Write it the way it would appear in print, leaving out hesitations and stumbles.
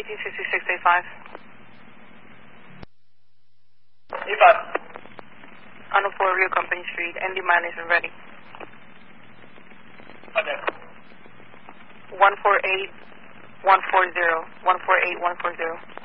186685. 85. On the 4 Rio Company Street, ND minus and ready. Okay. 148140, 148140.